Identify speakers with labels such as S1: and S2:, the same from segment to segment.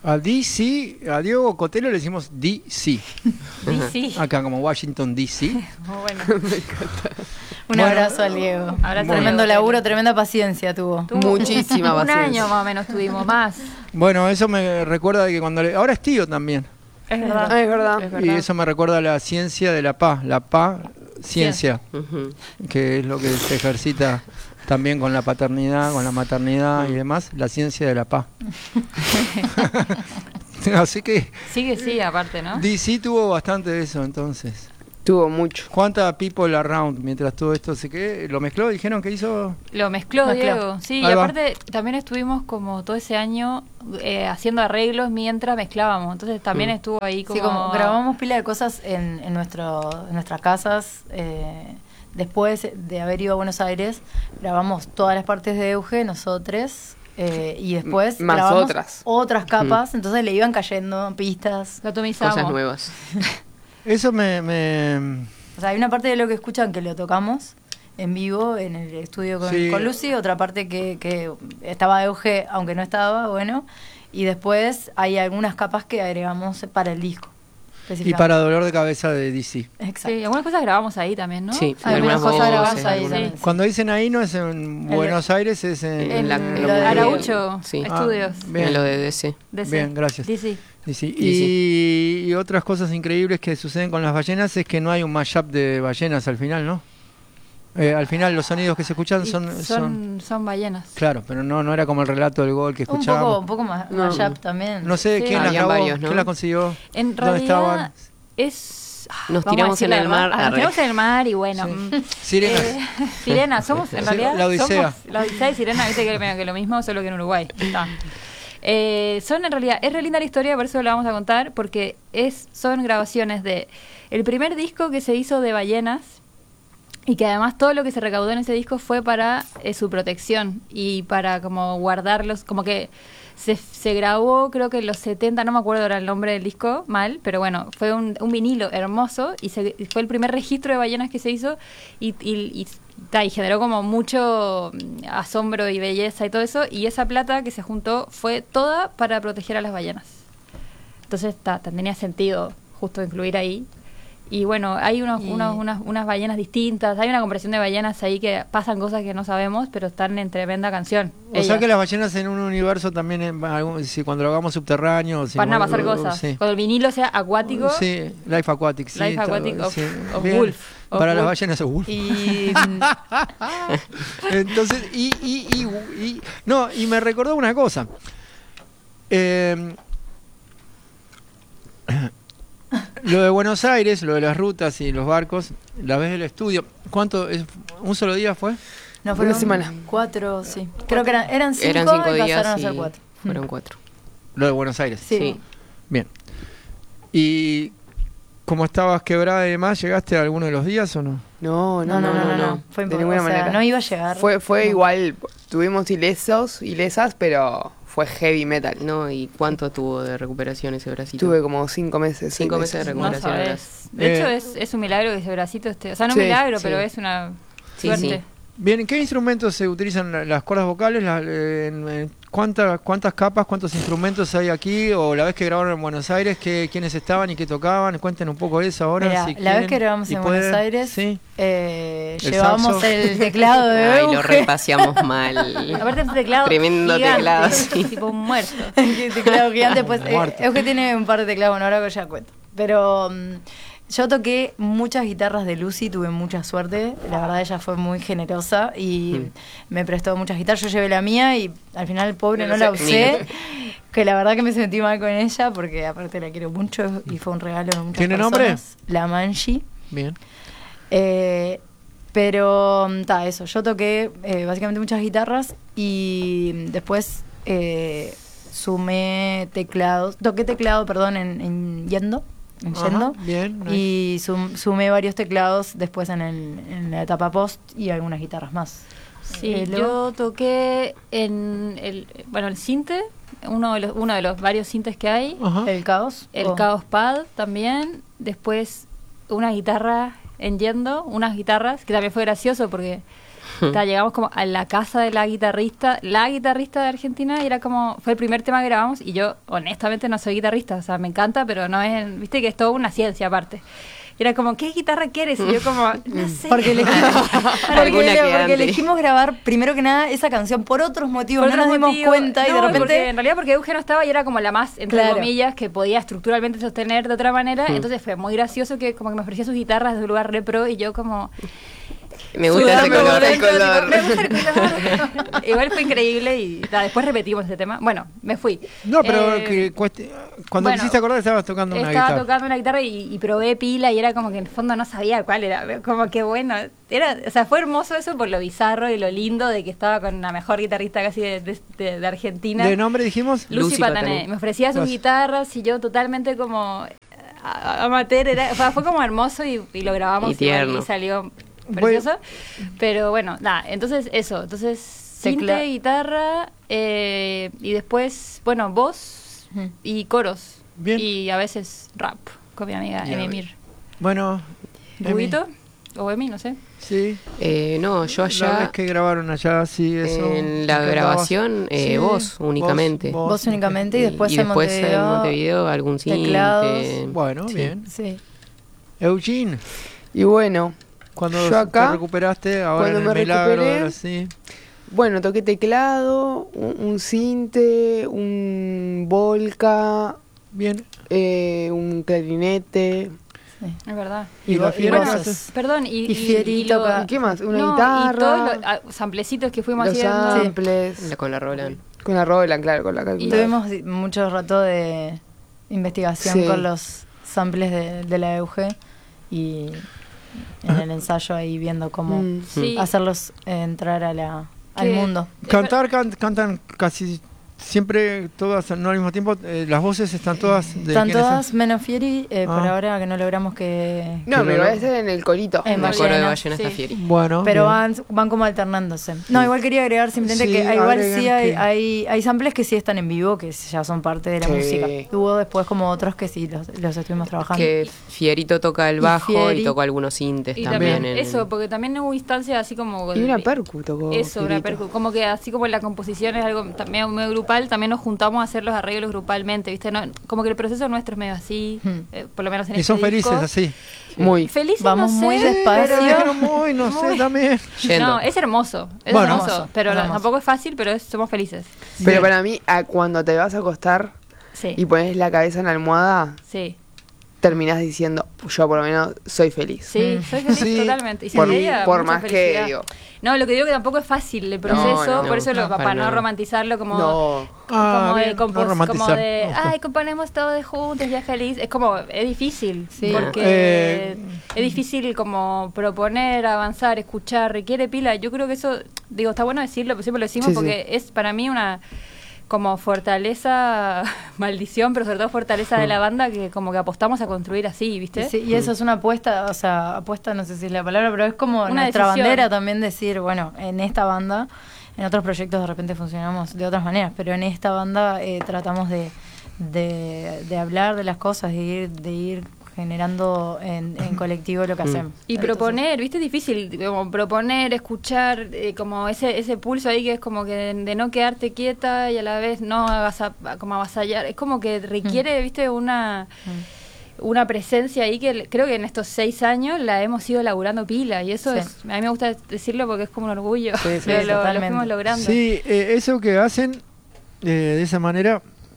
S1: A DC, a Diego Cotelo le decimos DC.
S2: DC.
S1: Acá como Washington DC.
S2: Bueno.
S3: Un abrazo al Diego. Tremendo laburo, tremenda paciencia tuvo.
S4: Muchísima
S2: Un
S4: paciencia.
S2: año más o menos tuvimos, más.
S1: Bueno, eso me recuerda de que ahora es tío también.
S2: Es verdad.
S4: Es verdad.
S1: Y eso me recuerda a la ciencia de la paz. La paz, ciencia.
S4: Ujú.
S1: Que es lo que se ejercita también con la paternidad, con la maternidad y demás. La ciencia de la paz. Así que
S2: Sí, aparte, ¿no?
S1: DC tuvo bastante de eso entonces.
S4: Tuvo mucho.
S1: ¿Cuánta people around mientras todo esto se quedó? ¿Lo mezcló? ¿Dijeron que hizo?
S2: Lo mezcló
S3: Mezcló.
S2: Diego. Sí, y
S1: Ahí va.
S2: aparte también estuvimos como todo ese año haciendo arreglos mientras mezclábamos. Entonces también estuvo ahí como...
S3: Sí, como grabamos pila de cosas en nuestras casas. Después de haber ido a Buenos Aires, grabamos todas las partes de Euge, nosotros. Y después
S4: Más
S3: grabamos
S4: otras.
S3: capas. Entonces le iban cayendo pistas.
S2: Lo atomizamos.
S4: Cosas nuevas.
S1: Eso
S3: O sea, hay una parte de lo que escuchan que lo tocamos en vivo en el estudio
S1: Sí.
S3: con Lucy, otra parte que estaba Euge, aunque no estaba, bueno. Y después hay algunas capas que agregamos para el disco.
S1: Y para dolor de cabeza de DC.
S3: Exacto.
S2: Sí, algunas cosas grabamos ahí también, ¿no?
S4: Sí,
S3: Algunas
S4: algunas
S3: cosas grabamos
S4: voces,
S3: ahí
S4: algunas-
S3: también.
S1: Cuando dicen ahí no es en Buenos Aires, es en
S4: en
S3: lo de
S2: Araucho
S4: Sí.
S2: Estudios.
S1: Bien.
S4: En lo de DC.
S2: DC.
S1: Bien, gracias.
S2: DC.
S1: DC.
S4: DC.
S1: Y otras cosas increíbles que suceden con las ballenas es que no hay un mashup de ballenas al final, ¿no? Al final los sonidos que se escuchan
S2: Y son ballenas.
S1: claro, pero no era como el relato del gol que escuchábamos.
S3: Un poco más
S4: No.
S3: mashup también.
S1: No sé
S2: Sí.
S1: quién las
S4: Habían
S1: grabó,
S4: varios, ¿no?
S1: quién las consiguió,
S2: En
S1: dónde
S2: realidad
S1: estaban.
S2: es...
S4: Nos
S2: vamos a
S4: tiramos
S2: decir
S4: en
S2: la
S4: el mar.
S2: verdad. Nos
S4: arre.
S2: tiramos en el mar y bueno.
S1: Sí. Sirenas.
S2: Sirenas, somos en
S1: Sí,
S2: realidad...
S1: la Odisea.
S2: somos la Odisea y Sirena, viste que medio que lo mismo, solo que en Uruguay. Está. Son en realidad, es re linda la historia, por eso la vamos a contar, porque son grabaciones de el primer disco que se hizo de ballenas, y que además todo lo que se recaudó en ese disco fue para su protección y para como guardarlos, como que se grabó creo que en los 70, no me acuerdo ahora el nombre del disco, mal, pero bueno, fue un vinilo hermoso y fue el primer registro de ballenas que se hizo y generó como mucho asombro y belleza y todo eso, y esa plata que se juntó fue toda para proteger a las ballenas. Entonces tenía sentido justo incluir ahí. Y bueno, hay unas ballenas distintas, hay una comparación de ballenas ahí que pasan cosas que no sabemos, pero están en tremenda canción.
S1: O sea
S2: ellas.
S1: que las ballenas en un universo también, si cuando lo hagamos subterráneo... Si
S2: Van a pasar cosas.
S1: Sí.
S2: Cuando el vinilo sea acuático,
S1: Sí, Life Aquatic. Sí,
S2: Life Aquatic of
S1: Bien.
S2: Wolf. Of
S1: Para las
S2: Wolf.
S1: ballenas es Wolf.
S3: Y
S1: Entonces, y me recordó una cosa. Lo de Buenos Aires, lo de las rutas y los barcos, la vez del estudio, ¿cuánto es? ¿Un solo día fue?
S3: no fueron
S4: Una semana.
S3: 4, sí. Creo que eran 5
S4: Eran 5
S3: y
S4: días
S3: pasaron a ser
S4: y
S3: 4.
S4: fueron 4.
S1: Lo de Buenos Aires.
S3: Sí.
S1: Bien. ¿Y como estabas quebrada y demás, llegaste a alguno de los días o no?
S4: No.
S3: Fue
S4: de
S3: imposible.
S4: ninguna
S3: O sea,
S4: manera.
S3: no iba a llegar.
S4: Fue
S3: No.
S4: igual, tuvimos ilesas, pero fue heavy metal, ¿no? ¿Y cuánto tuvo de recuperación ese bracito? Tuve como 5 meses.
S2: no
S4: 5 meses de recuperación.
S2: sabes. De hecho, es un milagro que ese bracito esté... O sea, no un
S4: Sí,
S2: milagro,
S4: sí.
S2: pero es una
S4: Sí,
S2: suerte.
S4: sí.
S1: Bien, ¿qué instrumentos se utilizan las cuerdas vocales? ¿Cuántas capas, cuántos instrumentos hay aquí? ¿O la vez que grabaron en Buenos Aires, quiénes estaban y qué tocaban? Cuenten un poco de eso ahora.
S3: Mirá,
S1: si
S3: la vez
S1: quieren,
S3: que grabamos
S1: si
S3: en
S1: pueden.
S3: Buenos Aires,
S1: Sí.
S3: llevábamos
S1: saxo.
S3: el teclado de
S4: Ay, lo
S3: Euge.
S4: repaseamos mal.
S2: Aparte ese teclado
S4: Tremendo
S2: gigante,
S4: teclado, sí.
S2: tipo un muerto.
S3: El teclado gigante, pues
S1: Muerto.
S3: Euge tiene un par de teclados, bueno, ahora que ya cuento. Pero yo toqué muchas guitarras de Lucy, tuve mucha suerte. La verdad, ella fue muy generosa y me prestó muchas guitarras. Yo llevé la mía y al final, pobre, no la usé. Que la verdad que me sentí mal con ella porque aparte la quiero mucho y fue un regalo de muchas
S1: ¿Tiene
S3: personas.
S1: nombre?
S3: La Manji.
S1: Bien.
S3: Pero eso, yo toqué básicamente muchas guitarras y después toqué teclado, perdón, en Yendo,
S1: Ajá, bien. nice.
S3: y sumé varios teclados después en la etapa post y algunas guitarras más.
S2: Sí,
S3: luego-
S2: yo toqué en el sinte, uno de los varios sintes que hay,
S1: Ajá.
S3: El Caos.
S2: el Chaos Pad también, después una guitarra en Yendo, unas guitarras, que también fue gracioso porque llegamos como a la casa de la guitarrista de Argentina, y era como, fue el primer tema que grabamos, y yo honestamente no soy guitarrista, o sea, me encanta, pero no es, viste que es toda una ciencia aparte. Y era como, ¿qué guitarra quieres? Y yo como, no sé.
S3: Porque
S4: Alguna que
S3: porque
S4: antes.
S3: elegimos grabar primero que nada esa canción por otros motivos,
S2: Por
S3: no nos
S2: otro
S3: dimos
S2: motivo.
S3: cuenta y de
S2: No,
S3: repente...
S2: porque en realidad porque Euge no estaba y era como la más, entre
S3: Claro.
S2: comillas, que podía estructuralmente sostener de otra manera. Entonces fue muy gracioso que como que me ofrecía sus guitarras de un lugar re pro, y yo como...
S4: Me gusta ese
S2: sudando por
S4: color.
S2: dentro, tipo, me gusta el color. Igual fue increíble y después repetimos ese tema. Bueno, me fui.
S1: No, pero cuando
S2: bueno,
S1: quisiste acordar estabas tocando una
S2: Estaba
S1: guitarra.
S2: tocando una guitarra y probé pila, y era como que en el fondo no sabía cuál era. Como que bueno, o sea, fue hermoso eso por lo bizarro y lo lindo de que estaba con la mejor guitarrista casi de Argentina.
S1: ¿De nombre dijimos?
S2: Lucy
S4: Lucy
S2: Patané.
S4: Patané.
S2: Me ofrecía sus
S1: Gracias.
S2: guitarras y yo totalmente como amateur. Fue como hermoso y lo grabamos
S4: Y tierno.
S2: y salió precioso. Pero bueno, nada, entonces eso. Entonces, cinte, guitarra y después, bueno, voz y coros.
S1: Bien.
S2: Y a veces rap con mi amiga
S1: Ya,
S2: Emir.
S1: Bueno, Emi,
S2: ¿Rubito? O Emi, no sé.
S1: sí.
S4: No, yo
S1: La vez
S4: allá
S1: que grabaron allá, sí, eso.
S4: en la
S1: ¿Cantabas?
S4: grabación,
S1: Sí,
S4: voz únicamente.
S3: Vos únicamente y después,
S4: en Montevideo algún
S3: teclados.
S4: cinte.
S1: Bueno,
S4: Sí.
S1: bien.
S3: Sí.
S1: Eugene,
S4: Y bueno,
S1: cuando
S4: yo acá,
S1: te recuperaste, ahora
S4: cuando
S1: en el
S4: me
S1: milagro,
S4: recuperé,
S1: así.
S4: bueno, toqué teclado, un cinte, un volca,
S1: Bien.
S4: un clarinete.
S2: Es verdad.
S1: ¿Y la fiera
S2: bueno,
S1: qué haces?
S2: Perdón, y
S3: Fieri
S2: lo-
S3: toca.
S4: ¿Y qué más? Una
S2: no,
S4: guitarra.
S2: y todos los samplecitos que fuimos
S4: Los
S2: haciendo.
S4: samples.
S5: Con la Roland.
S4: Con la Roland, claro, con la calculadora.
S3: Tuvimos mucho rato de investigación
S4: Sí.
S3: con los samples de la Euge y en el ensayo ahí viendo cómo
S2: Sí.
S3: hacerlos entrar al
S2: Que-
S3: mundo.
S1: Cantar, cantan casi siempre todas, no al mismo tiempo. Las voces están todas de
S3: Están
S1: quiénes son?
S3: todas menos Fieri, por
S1: Ah.
S3: ahora que no logramos que...
S4: No,
S1: Pero
S4: pero
S1: no.
S4: ese en el corito.
S3: En
S5: El coro de
S3: Ballena,
S5: Ballena
S2: sí.
S5: está Fieri.
S1: Bueno,
S3: Pero
S1: bien.
S3: van como alternándose. No, igual quería agregar simplemente
S1: Sí,
S3: que igual
S1: agreguen
S3: sí
S1: que-
S3: hay samples que sí están en vivo, que ya son parte de la
S4: Sí.
S3: música. Hubo después como otros que sí los estuvimos trabajando.
S5: Que Fierito toca el
S3: Y
S5: bajo
S3: Fieri.
S5: y tocó algunos sintes
S2: Y
S5: también.
S2: también eso, porque también hubo instancias así como...
S4: Y una percu tocó.
S2: Eso, una
S4: Fierito.
S2: percu. Como que así como la composición es algo también muy grupal, también nos juntamos a hacer los arreglos grupalmente, ¿viste? No, como que el proceso nuestro es medio así, por lo menos en
S1: Y son
S2: este
S1: felices
S2: disco.
S1: así.
S4: Muy.
S2: Felices
S3: Vamos
S2: no sé,
S3: muy despacio.
S2: pero-
S1: Dijeron muy, no sé, también.
S5: Yendo.
S2: No, es hermoso, es
S1: Bueno.
S2: hermoso, pero
S3: Es hermoso.
S2: tampoco es fácil, pero somos felices.
S4: Pero para mí, cuando te vas a acostar
S2: Sí,
S4: y pones la cabeza en la almohada,
S2: sí,
S4: terminás diciendo, yo por lo menos soy feliz.
S2: sí, soy feliz
S1: Sí.
S2: totalmente. Y se
S4: Por,
S2: veía
S4: por
S2: mucha
S4: más
S2: felicidad.
S4: que digo.
S2: No, lo que digo que tampoco es fácil el proceso,
S4: no,
S2: por eso
S5: no,
S2: para
S5: para
S2: no
S5: nada.
S2: romantizarlo como...
S4: No.
S1: Ah, bien, no
S2: como
S1: romantizar.
S2: de,
S1: Me gusta.
S2: ay, componemos todos juntos, ya feliz. Es como, es difícil,
S3: Sí.
S2: porque es difícil como proponer, avanzar, escuchar, requiere pila. Yo creo que eso, digo, está bueno decirlo, pero siempre lo decimos
S4: Sí,
S2: porque es para mí una como fortaleza, maldición, pero sobre todo fortaleza de la banda que como que apostamos a construir así, ¿viste?
S3: Sí, y eso es una apuesta, o sea, apuesta no sé si es la palabra, pero es como
S2: Una
S3: nuestra
S2: decisión.
S3: bandera también decir, bueno, en esta banda, en otros proyectos de repente funcionamos de otras maneras, pero en esta banda tratamos de hablar de las cosas, de ir generando en colectivo lo que hacemos.
S2: Y
S3: Entonces,
S2: proponer, ¿viste? Es difícil, como proponer, escuchar, como ese pulso ahí que es como que de no quedarte quieta y a la vez no como avasallar. Es como que requiere, ¿viste? Una presencia ahí que creo que en estos 6 años la hemos ido laburando pila y eso
S3: Sí.
S2: es, a mí me gusta decirlo porque es como un orgullo,
S3: Sí, sí,
S2: pero lo
S3: totalmente.
S2: fuimos logrando.
S1: Sí, eso que hacen de esa manera.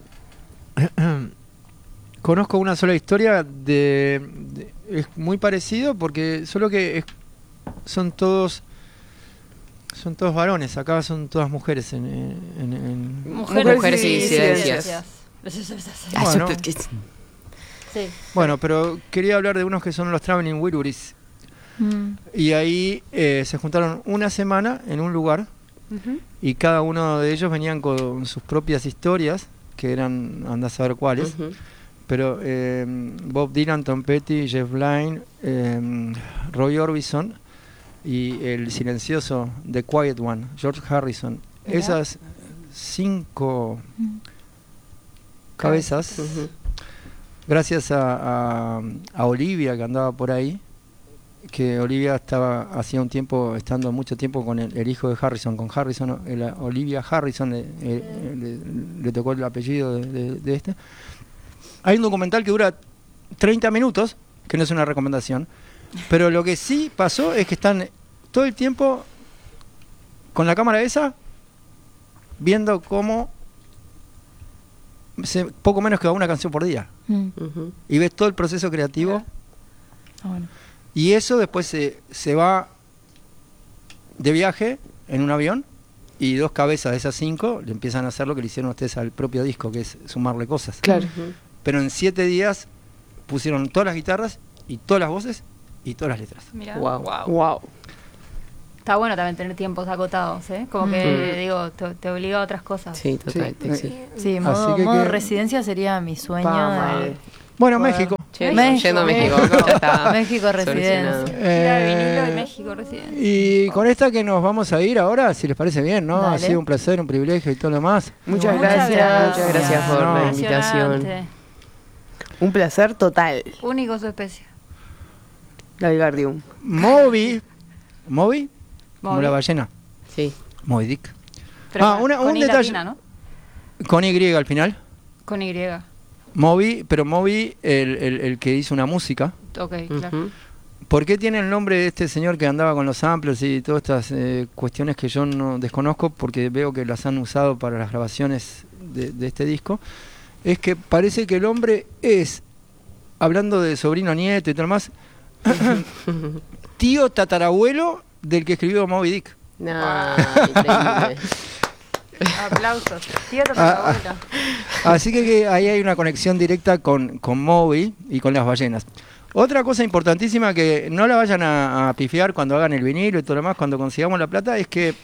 S1: Conozco una sola historia es muy parecido porque solo que son todos varones, acá son todas mujeres
S5: Mujeres y disidencias.
S1: Bueno.
S2: Sí.
S1: Bueno, pero quería hablar de unos que son los Traveling Wilburys. Y ahí se juntaron una semana en un lugar y cada uno de ellos venían con sus propias historias, que eran, anda a saber cuáles. Pero Bob Dylan, Tom Petty, Jeff Lynne, Roy Orbison y el silencioso The Quiet One, George Harrison.
S3: Mirá.
S1: Esas 5 cabezas, gracias a Olivia que andaba por ahí, que Olivia hacía un tiempo, estando mucho tiempo con el hijo de Harrison, con Harrison, Olivia Harrison, le tocó el apellido de este. Hay un documental que dura 30 minutos, que no es una recomendación, pero lo que sí pasó es que están todo el tiempo con la cámara esa, viendo cómo poco menos que una canción por día.
S5: Ujú.
S1: Y ves todo el proceso creativo.
S3: Bueno.
S1: Y eso después se va de viaje en un avión y 2 cabezas de esas 5 le empiezan a hacer lo que le hicieron ustedes al propio disco, que es sumarle cosas.
S4: Claro.
S5: Ujú.
S1: Pero en 7 días pusieron todas las guitarras y todas las voces y todas las letras.
S2: Mirá.
S5: Wow.
S4: Wow.
S2: Está bueno también tener tiempos acotados, ¿eh? Como que, digo, te obliga a otras cosas.
S5: Sí, total.
S4: Sí.
S5: te exige.
S3: Sí,
S1: Así
S3: modo,
S1: que
S3: modo
S1: que-
S3: residencia sería mi sueño.
S4: Mal.
S1: Bueno,
S3: Bueno.
S1: México.
S5: Che,
S3: México,
S5: yendo a México.
S3: México.
S5: Ya está.
S3: México
S5: solucionado.
S3: residencia.
S2: Gira de vinilo
S1: Eh,
S2: y México recién.
S1: Y con esta que nos vamos a ir ahora, si les parece bien, ¿no? Ha
S3: Dale.
S1: sido un placer, un privilegio y todo lo demás.
S4: Muchas
S3: Muchas
S4: gracias.
S5: Muchas gracias por
S1: No.
S5: la invitación.
S2: Impresionante.
S4: Un placer total.
S2: Único su especie.
S4: Galgardium.
S1: Moby. ¿Moby? Como
S2: Moby.
S1: la ballena.
S5: Sí.
S1: Moby Dick.
S2: Pero
S1: un
S2: con I
S1: detalle.
S2: latina, ¿no?
S1: Con Y al final.
S2: Con Y.
S1: Moby, pero Moby, el que hizo una música.
S2: Ok, claro.
S5: Ujú.
S1: ¿Por qué tiene el nombre de este señor que andaba con los samplers y todas estas cuestiones que yo no desconozco porque veo que las han usado para las grabaciones de este disco? Es que parece que el hombre es, hablando de sobrino nieto y todo lo más, tío tatarabuelo del que escribió Moby Dick.
S5: No, increíble.
S2: Aplausos. Tío, tatarabuelo.
S1: Así que ahí hay una conexión directa con Moby y con las ballenas. Otra cosa importantísima que no la vayan a pifiar cuando hagan el vinilo y todo lo demás, cuando consigamos la plata, es que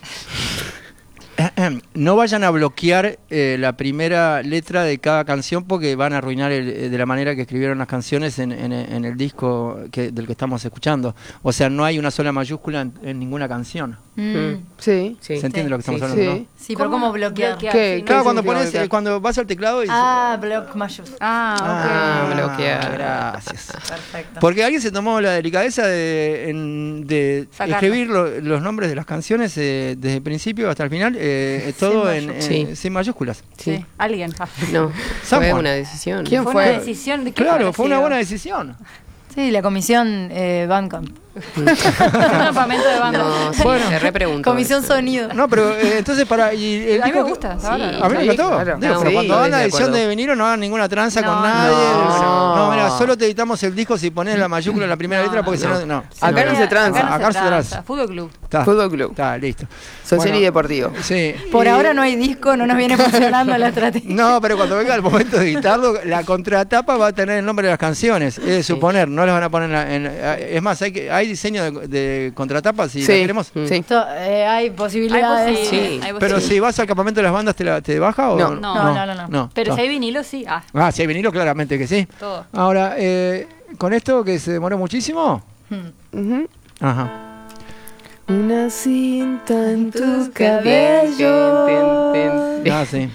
S1: no vayan a bloquear la primera letra de cada canción porque van a arruinar de la manera que escribieron las canciones en el disco del que estamos escuchando. O sea, no hay una sola mayúscula en ninguna canción.
S4: Sí.
S5: Sí.
S1: ¿Se entiende lo que estamos
S3: Sí.
S1: hablando?
S4: Sí.
S1: ¿no?
S3: Sí, pero ¿cómo bloquear?
S4: ¿Qué?
S1: Claro,
S4: ¿Qué
S1: cuando
S4: significa
S1: pones,
S4: bloquear?
S1: cuando vas al teclado y
S3: Ah, block mayúscula.
S2: Ah, ok.
S5: bloquear.
S1: Gracias.
S3: Perfecto.
S1: Porque alguien se tomó la delicadeza de
S2: Sacarlo.
S1: escribir los nombres de las canciones desde el principio hasta el final, todo
S5: Sí.
S1: sin mayúsculas.
S2: Sí.
S5: Sí.
S2: Alguien.
S5: No, fue
S1: Someone.
S5: una decisión.
S4: ¿Quién
S2: Fue
S4: fue?
S2: una decisión de qué
S1: Claro, fue una
S2: parecido?
S1: buena decisión.
S3: Sí, la comisión Bandcamp.
S2: Un campamento de banda.
S5: No, sí,
S1: Bueno.
S5: se repreguntó.
S3: Comisión
S5: eso.
S3: sonido.
S1: No, pero entonces para... Y el
S2: A mí me
S1: disco que-
S2: gusta,
S5: Sí.
S2: ¿sabes?
S1: A mí me
S4: Sí,
S1: encantó.
S4: claro.
S1: Digo,
S5: No,
S1: pero
S5: sí,
S1: cuando
S5: estoy
S1: hagan la
S5: de
S1: edición
S5: acuerdo.
S1: de vinilo no hagan ninguna tranza
S2: No,
S1: con nadie.
S5: no.
S1: No, mira, solo te editamos el disco si pones la mayúscula en la primera letra porque si no... No.
S4: Acá no se tranza.
S1: Acá no se tranza.
S2: Fútbol Club.
S1: Está,
S4: Fútbol Club.
S1: está, listo.
S4: Social
S1: Bueno,
S4: y deportivo.
S1: Sí.
S3: Por
S1: Y-
S3: ahora no hay disco, no nos viene funcionando la estrategia.
S1: No, pero cuando venga el momento de editarlo, la contratapa va a tener el nombre de las canciones. Es de suponer, no les van a poner es más, hay diseño de contratapas si la queremos.
S4: Sí.
S3: Hay posibilidades.
S2: Hay
S5: Sí.
S2: hay
S1: Pero
S2: posibilidad.
S1: si vas al campamento de las bandas, ¿te baja o
S4: No.
S3: No.
S2: Pero
S1: no.
S2: si hay vinilo, sí. Ah,
S1: Ah, si hay vinilo, claramente que sí.
S2: todo.
S1: Ahora, con esto que se demoró muchísimo.
S4: Ujú.
S1: Ajá.
S4: Una cinta en tus
S3: cabellos.
S1: Ah, sí.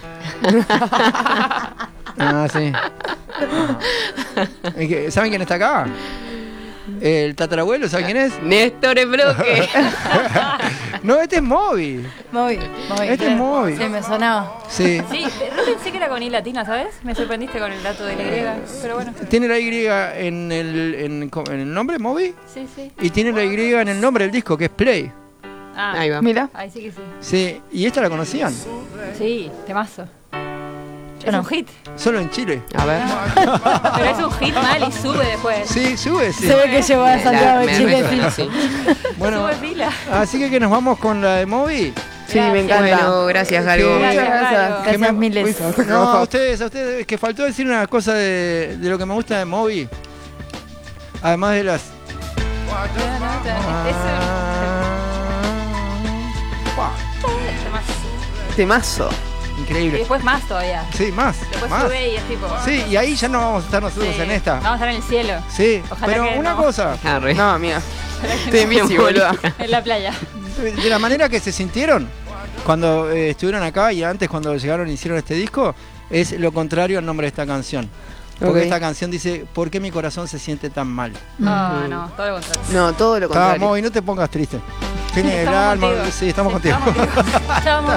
S1: Ah, sí. Es que, ¿saben quién está acá? El tatarabuelo, ¿saben quién es?
S5: Néstor en bloque.
S1: No, este es Moby.
S3: Móvil.
S1: Este es Moby.
S3: Sí, me sonaba.
S1: Sí.
S2: Sí, no pensé que era con I latina, ¿sabes? Me sorprendiste con el dato de la Y, pero bueno.
S1: Tiene la Y en el nombre, Moby,
S2: Sí, sí.
S1: y tiene la Y en el nombre del disco, que es Play.
S2: Ah,
S5: Ahí va.
S4: Mira.
S2: ahí sí que sí.
S1: Sí, y esta la conocían,
S2: Sí, temazo. Es
S3: no.
S2: un hit.
S1: solo en Chile.
S5: A ver.
S2: Pero es un hit mal y sube después.
S1: Sí, sube, sí.
S3: Se ve que llegó a Santiago de
S5: Me
S3: Chile.
S5: resuena, sí.
S1: Bueno,
S2: Sube pila.
S1: así que nos vamos con la de Moby.
S4: Sí, me encanta.
S5: Bueno, gracias, Galgo.
S1: Que-
S4: Muchas
S2: Gracias,
S4: gracias.
S3: Gracias miles.
S1: No, a ustedes, que faltó decir una cosa de lo que me gusta de Moby. Además de las...
S4: Temazo.
S2: Y
S1: Increíble.
S2: después más todavía.
S1: Sí, más.
S2: Después
S1: más.
S2: sube y es tipo.
S1: Sí, y ahí ya no vamos a estar nosotros
S2: Sí,
S1: en esta.
S2: Vamos a estar en el cielo.
S1: Sí,
S2: Ojalá
S1: pero
S2: que
S1: una
S2: no.
S1: cosa,
S5: Arre.
S4: No, mira. Estoy en bici, boluda.
S2: En la playa.
S1: de la manera que se sintieron cuando estuvieron acá y antes cuando llegaron y hicieron este disco, es lo contrario al nombre de esta canción. Porque
S4: Ok.
S1: esta canción dice, ¿por qué mi corazón se siente tan mal?
S2: Ah, no, todo lo contrario.
S4: No, todo lo contrario.
S1: Vamos, y no te pongas triste. Tiene el
S2: Estamos
S1: alma.
S2: contigo.
S1: Sí, estamos contigo.
S2: Estamos contigo.
S3: Estamos